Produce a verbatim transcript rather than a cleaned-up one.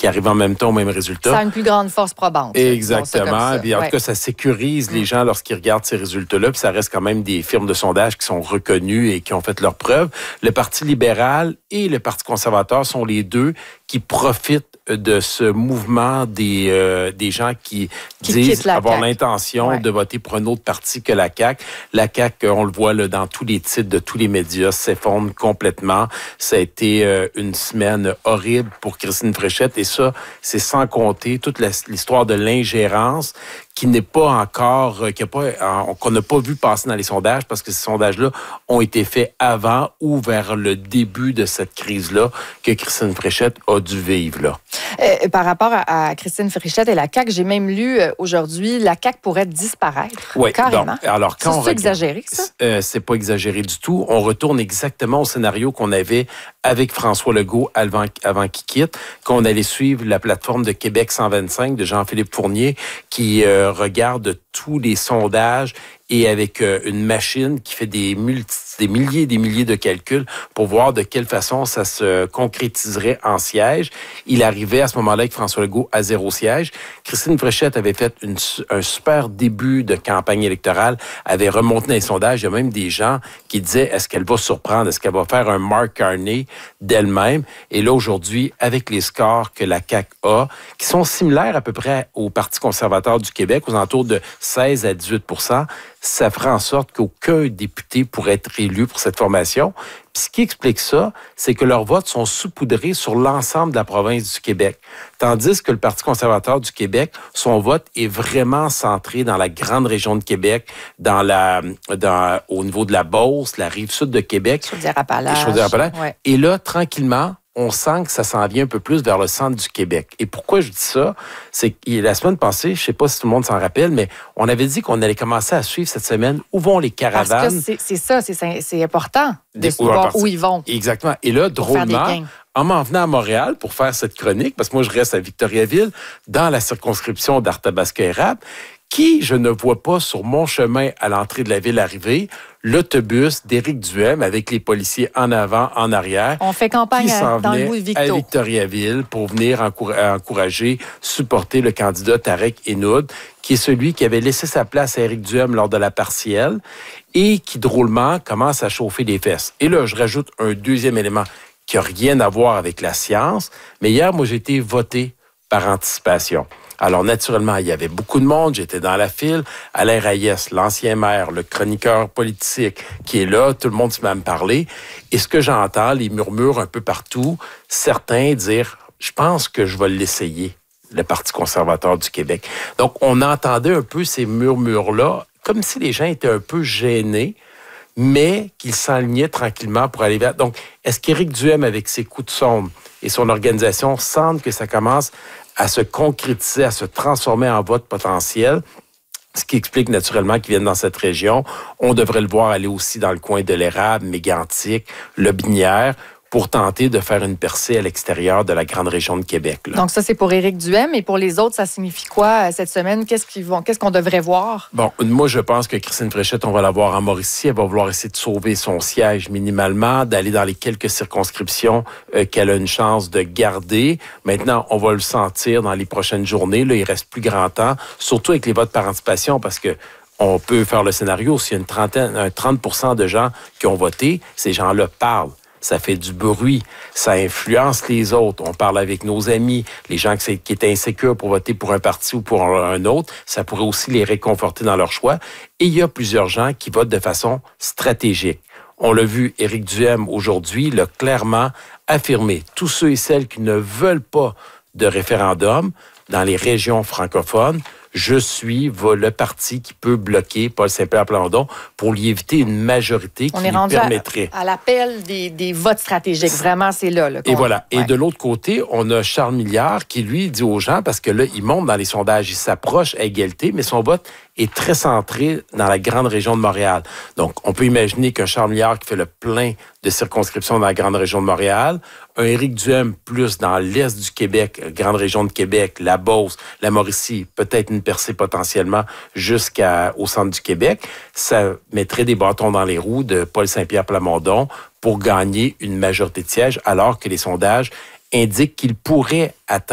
qui arrivent en même temps au même résultat. Ça a une plus grande force probante. Exactement. Puis en ouais. tout cas, ça sécurise les gens lorsqu'ils regardent ces résultats-là. Puis ça reste quand même des firmes de sondage qui sont reconnues et qui ont fait leurs preuves. Le Parti libéral et le Parti conservateur sont les deux qui profitent de ce mouvement des euh, des gens qui, qui disent avoir l'intention ouais. de voter pour un autre parti que la C A Q. La C A Q, on le voit là, dans tous les titres de tous les médias, s'effondre complètement. Ça a été euh, une semaine horrible pour Christine Fréchette et ça, c'est sans compter toute la, l'histoire de l'ingérence qui n'est pas encore, qui a pas, qu'on n'a pas vu passer dans les sondages parce que ces sondages-là ont été faits avant ou vers le début de cette crise-là que Christine Fréchette a dû vivre là. Euh, par rapport à, à Christine Fréchette et la C A Q, j'ai même lu euh, aujourd'hui, la C A Q pourrait disparaître. Oui, carrément. Donc, alors, quand c'est on regarde, exagéré, ça? Euh, c'est pas exagéré du tout. On retourne exactement au scénario qu'on avait avec François Legault avant, avant qu'il quitte, qu'on allait suivre la plateforme de Québec cent vingt-cinq de Jean-Philippe Fournier qui euh, regarde tous les sondages et avec euh, une machine qui fait des, multi, des milliers et des milliers de calculs pour voir de quelle façon ça se concrétiserait en siège. Il arrivait à ce moment-là avec François Legault à zéro siège. Christine Fréchette avait fait une, un super début de campagne électorale, avait remonté dans les sondages. Il y a même des gens qui disaient, est-ce qu'elle va surprendre? Est-ce qu'elle va faire un Mark Carney d'elle-même? Et là, aujourd'hui, avec les scores que la C A Q a, qui sont similaires à peu près au Parti conservateur du Québec, aux alentours de seize à dix-huit pour cent, ça fera en sorte qu'aucun député pourrait être élu pour cette formation. Puis ce qui explique ça, c'est que leurs votes sont saupoudrés sur l'ensemble de la province du Québec. Tandis que le Parti conservateur du Québec, son vote est vraiment centré dans la grande région de Québec, dans la, dans, au niveau de la Beauce, la rive sud de Québec. Chaudière-Appalaches. Chaudière-Appalaches. Ouais. Et là, tranquillement, on sent que ça s'en vient un peu plus vers le centre du Québec. Et pourquoi je dis ça? C'est que la semaine passée, je ne sais pas si tout le monde s'en rappelle, mais on avait dit qu'on allait commencer à suivre cette semaine où vont les caravanes. Parce que c'est, c'est ça, c'est, c'est important de savoir où ils vont. Exactement. Et là, drôlement, en m'en venant à Montréal pour faire cette chronique, parce que moi, je reste à Victoriaville, dans la circonscription d'Arthabasca-Érable, qui, je ne vois pas sur mon chemin à l'entrée de la ville arriver, l'autobus d'Éric Duhem avec les policiers en avant, en arrière. On fait campagne à, dans le bout de Victo. À Victoriaville pour venir encourager, supporter le candidat Tarek Henoud, qui est celui qui avait laissé sa place à Éric Duhem lors de la partielle et qui, drôlement, commence à chauffer les fesses. Et là, je rajoute un deuxième élément qui n'a rien à voir avec la science, mais hier, moi, j'ai été voté par anticipation. Alors, naturellement, il y avait beaucoup de monde. J'étais dans la file. Alain Reyes, l'ancien maire, le chroniqueur politique qui est là, tout le monde se met à me parler. Et ce que j'entends, les murmures un peu partout, certains dire, je pense que je vais l'essayer, le Parti conservateur du Québec. Donc, on entendait un peu ces murmures-là, comme si les gens étaient un peu gênés, mais qu'ils s'enlignaient tranquillement pour aller vers... Donc, est-ce qu'Éric Duhem, avec ses coups de sonde et son organisation, sentent que ça commence à se concrétiser, à se transformer en vote potentiel, ce qui explique naturellement qu'ils viennent dans cette région. On devrait le voir aller aussi dans le coin de l'Érable, Mégantic, Lobinière, pour tenter de faire une percée à l'extérieur de la grande région de Québec. Là. Donc ça, c'est pour Éric Duhem. Et pour les autres, ça signifie quoi cette semaine? Qu'est-ce qu'ils vont, qu'est-ce qu'on devrait voir? Bon, moi, je pense que Christine Fréchette, on va la voir en Mauricie. Elle va vouloir essayer de sauver son siège minimalement, d'aller dans les quelques circonscriptions euh, qu'elle a une chance de garder. Maintenant, on va le sentir dans les prochaines journées. Là, il reste plus grand temps, surtout avec les votes par anticipation, parce que on peut faire le scénario. S'il y a une trentaine, un trente pour cent de gens qui ont voté, ces gens-là parlent. Ça fait du bruit, ça influence les autres. On parle avec nos amis, les gens qui étaient insécures pour voter pour un parti ou pour un autre. Ça pourrait aussi les réconforter dans leur choix. Et il y a plusieurs gens qui votent de façon stratégique. On l'a vu, Éric Duhem, aujourd'hui, l'a clairement affirmé. Tous ceux et celles qui ne veulent pas de référendum dans les régions francophones, je suis va, le parti qui peut bloquer Paul Saint-Pierre Plamondon pour lui éviter une majorité qui On est lui rendu permettrait. À, à l'appel des, des votes stratégiques. Vraiment, c'est là. là Et voilà. Ouais. Et de l'autre côté, on a Charles Milliard qui, lui, dit aux gens, parce que là, il monte dans les sondages, il s'approche à égalité, mais son vote est très centré dans la grande région de Montréal. Donc, on peut imaginer qu'un Charles Milliard qui fait le plein de circonscriptions dans la grande région de Montréal, un Éric Duhem plus dans l'est du Québec, grande région de Québec, la Beauce, la Mauricie, peut-être une percée potentiellement jusqu'au centre du Québec, ça mettrait des bâtons dans les roues de Paul Saint-Pierre Plamondon pour gagner une majorité de sièges, alors que les sondages indiquent qu'il pourrait atteindre